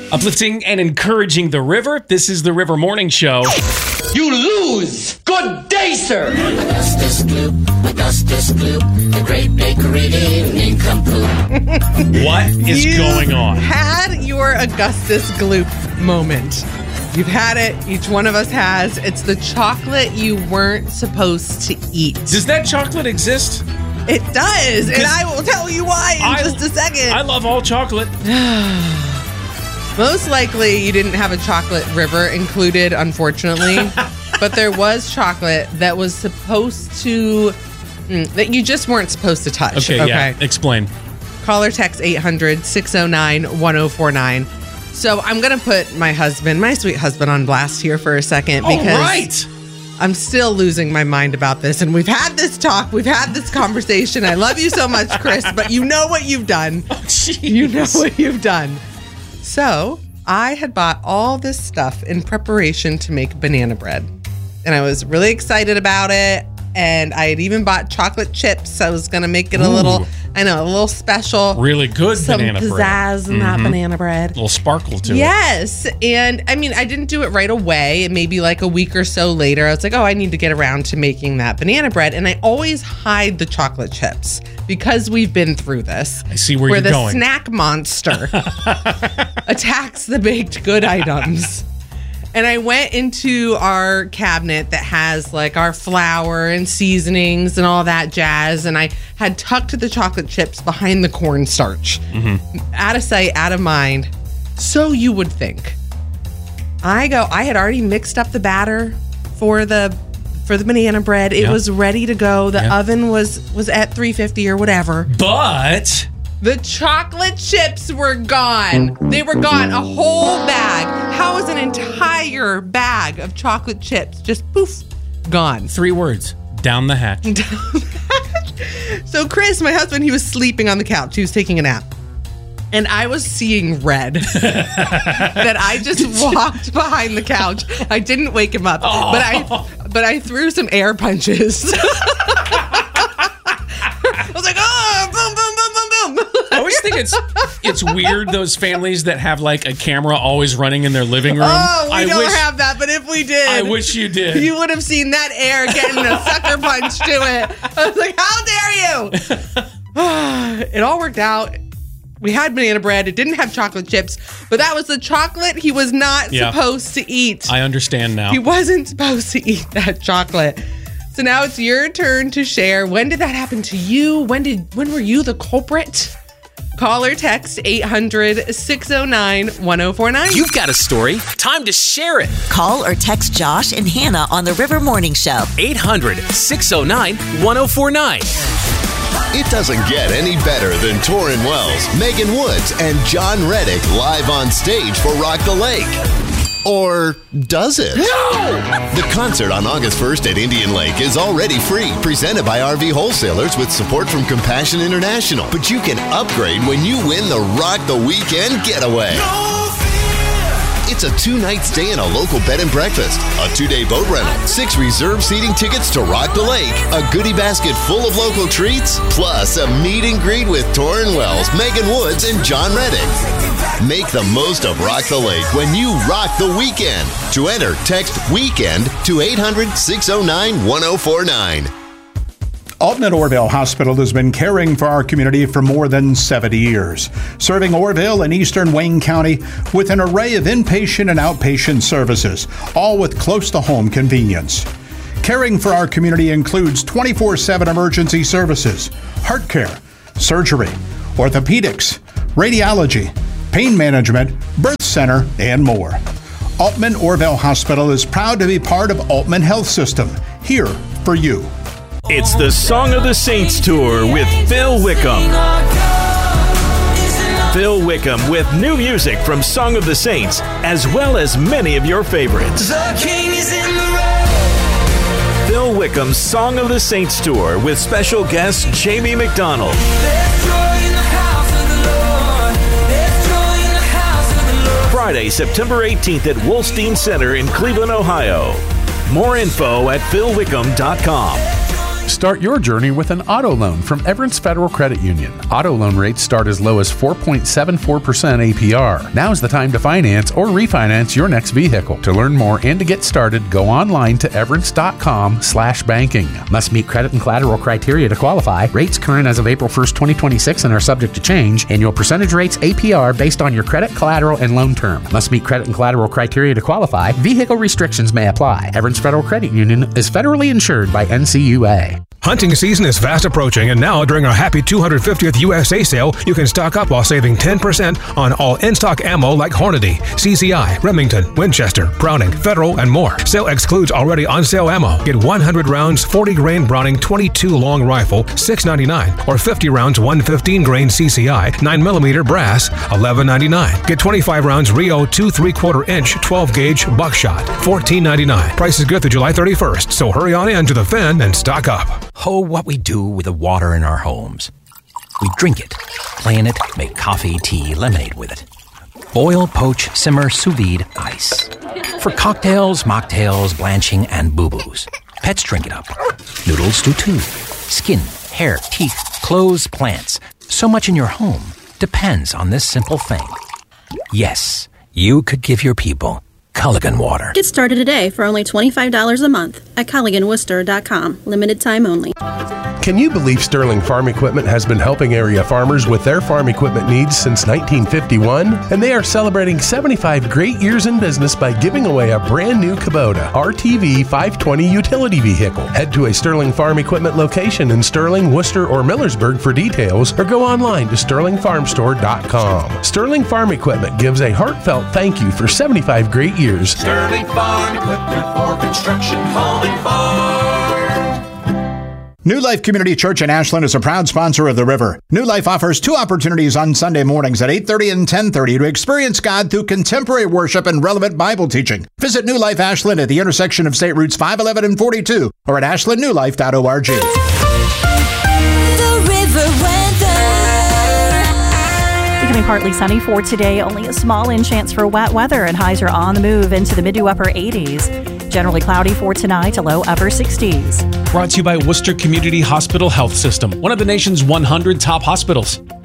Uplifting and encouraging the river. This is the River Morning Show. You lose! Good day, sir! Augustus Gloop, the great bakery evening complete. What is going on? Had your Augustus Gloop moment. You've had it. Each one of us has. It's the chocolate you weren't supposed to eat. Does that chocolate exist? It does, and I will tell you why in just a second. I love all chocolate. Most likely you didn't have a chocolate river included, unfortunately. But there was chocolate that was supposed to, that you just weren't supposed to touch. Okay, yeah. Explain. Call or text 800-609-1049. So I'm going to put my sweet husband on blast here for a second because I'm still losing my mind about this. And we've had this talk. We've had this conversation. I love you so much, Chris, but you know what you've done. Oh, you know what you've done. So I had bought all this stuff in preparation to make banana bread. And I was really excited about it. And I had even bought chocolate chips. I was going to make it a little special. Really good banana bread. Some pizzazz in that banana bread. A little sparkle to it. Yes. And I mean, I didn't do it right away. Maybe like a week or so later, I was like, I need to get around to making that banana bread. And I always hide the chocolate chips because we've been through this. I see where you're going. Where the snack monster attacks the baked good items. And I went into our cabinet that has like our flour and seasonings and all that jazz. And I had tucked the chocolate chips behind the cornstarch. Out of sight, out of mind. So you would think. I had already mixed up the batter for the banana bread. It was ready to go. The oven was at 350 or whatever. But the chocolate chips were gone. They were gone. A whole bag. How is an entire bag of chocolate chips just poof, gone? 3 words. Down the hatch. So Chris, my husband, he was sleeping on the couch. He was taking a nap. And I was seeing red. That I just walked behind the couch. I didn't wake him up. But I threw some air punches. I was like, boom, boom, boom, boom, boom. I always think it's weird, those families that have like a camera always running in their living room. We don't have that, but if we did. I wish you did. You would have seen that air getting a sucker punch to it. I was like, how dare you? It all worked out. We had banana bread. It didn't have chocolate chips, but that was the chocolate he was not supposed to eat. I understand now. He wasn't supposed to eat that chocolate. So now it's your turn to share. When did that happen to you? When were you the culprit? Call or text 800-609-1049. You've got a story. Time to share it. Call or text Josh and Hannah on the River Morning Show. 800-609-1049. It doesn't get any better than Torrin Wells, Megan Woods, and John Reddick live on stage for Rock the Lake. Or does it? No! The concert on August 1st at Indian Lake is already free, presented by RV Wholesalers with support from Compassion International. But you can upgrade when you win the Rock the Weekend Getaway. It's a 2-night stay in a local bed and breakfast, a 2-day boat rental, 6 reserved seating tickets to Rock the Lake, a goodie basket full of local treats, plus a meet and greet with Torrin Wells, Megan Woods, and John Reddick. Make the most of Rock the Lake when you rock the weekend. To enter, text WEEKEND to 800-609-1049. Altman Orville Hospital has been caring for our community for more than 70 years, serving Orville and eastern Wayne County with an array of inpatient and outpatient services, all with close-to-home convenience. Caring for our community includes 24/7 emergency services, heart care, surgery, orthopedics, radiology, pain management, birth center, and more. Altman Orville Hospital is proud to be part of Altman Health System, here for you. It's the Song of the Saints Tour with Phil Wickham. Phil Wickham with new music from Song of the Saints, as well as many of your favorites. The King is in the road. Phil Wickham's Song of the Saints Tour with special guest Jamie McDonald. There's joy in the house of the Lord. There's joy in the house of the Lord. Friday, September 18th at Wolstein Center in Cleveland, Ohio. More info at philwickham.com. Start your journey with an auto loan from Everence Federal Credit Union. Auto loan rates start as low as 4.74% APR. Now's the time to finance or refinance your next vehicle. To learn more and to get started, go online to everence.com/banking. Must meet credit and collateral criteria to qualify. Rates current as of April 1st, 2026 and are subject to change. Annual percentage rates APR based on your credit, collateral, and loan term. Must meet credit and collateral criteria to qualify. Vehicle restrictions may apply. Everence Federal Credit Union is federally insured by NCUA. Hunting season is fast approaching, and now during our happy 250th USA sale, you can stock up while saving 10% on all in-stock ammo like Hornady, CCI, Remington, Winchester, Browning, Federal, and more. Sale excludes already on-sale ammo. Get 100 rounds 40-grain Browning 22 long rifle, $6.99, or 50 rounds 115-grain CCI 9mm brass, $11.99. Get 25 rounds Rio 2 3/4-inch 12-gauge buckshot, $14.99. Price is good through July 31st, so hurry on in to the Finn and stock up. Oh, what we do with the water in our homes. We drink it, play in it, make coffee, tea, lemonade with it. Boil, poach, simmer, sous vide, ice. For cocktails, mocktails, blanching, and boo-boos. Pets drink it up. Noodles do too. Skin, hair, teeth, clothes, plants. So much in your home depends on this simple thing. Yes, you could give your people Culligan water. Get started today for only $25 a month at CulliganWorcester.com. Limited time only. Can you believe Sterling Farm Equipment has been helping area farmers with their farm equipment needs since 1951? And they are celebrating 75 great years in business by giving away a brand new Kubota RTV 520 utility vehicle. Head to a Sterling Farm Equipment location in Sterling, Worcester, or Millersburg for details, or go online to SterlingFarmStore.com. Sterling Farm Equipment gives a heartfelt thank you for 75 great years. Sterling Farm Equipment for construction, home, and farm. New Life Community Church in Ashland is a proud sponsor of The River. New Life offers 2 opportunities on Sunday mornings at 8:30 and 10:30 to experience God through contemporary worship and relevant Bible teaching. Visit New Life Ashland at the intersection of State Routes 511 and 42 or at ashlandnewlife.org. The River weather. Becoming partly sunny for today. Only a small chance for wet weather, and highs are on the move into the mid to upper 80s. Generally cloudy for tonight, a low upper 60s. Brought to you by Worcester Community Hospital Health System, one of the nation's 100 top hospitals.